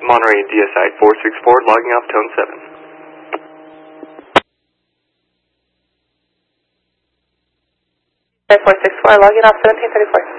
Monterey DSI 464, logging off tone 7. 464, logging off 1734.